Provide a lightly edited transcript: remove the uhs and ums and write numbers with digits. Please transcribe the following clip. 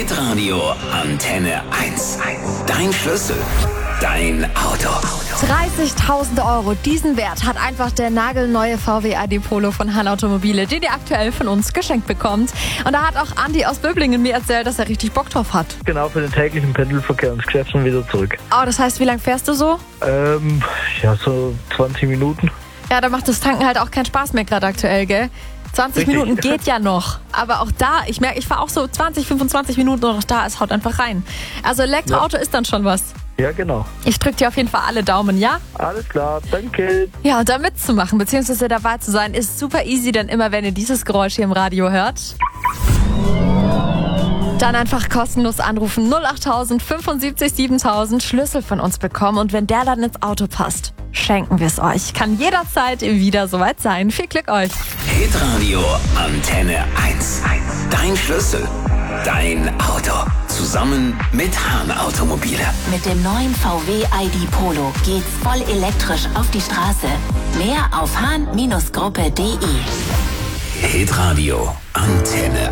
Hitradio Antenne 1. Dein Schlüssel, dein Auto. 30.000 Euro, diesen Wert hat einfach der nagelneue VW ID Polo von Hahn Automobile, den ihr aktuell von uns geschenkt bekommt. Und da hat auch Andi aus Böblingen mir erzählt, dass er richtig Bock drauf hat. Genau, für den täglichen Pendelverkehr ins Geschäft und wieder zurück. Oh, das heißt, wie lange fährst du so? So 20 Minuten. Ja, da macht das Tanken halt auch keinen Spaß mehr gerade aktuell, gell? 20 Richtig. Minuten geht ja noch. Aber auch da, ich merke, ich fahre auch so 20, 25 Minuten und auch da, es haut einfach rein. Also Elektroauto ist dann schon was. Ja, genau. Ich drücke dir auf jeden Fall alle Daumen, ja? Alles klar, danke. Ja, und da mitzumachen, beziehungsweise dabei zu sein, ist super easy, denn immer wenn ihr dieses Geräusch hier im Radio hört, dann einfach kostenlos anrufen. 08000 75 7000, Schlüssel von uns bekommen. Und wenn der dann ins Auto passt, schenken wir es euch. Kann jederzeit wieder soweit sein. Viel Glück euch. Hitradio Antenne 1. Dein Schlüssel, dein Auto. Zusammen mit Hahn Automobile. Mit dem neuen VW ID Polo geht's voll elektrisch auf die Straße. Mehr auf hahn-gruppe.de. Hitradio Antenne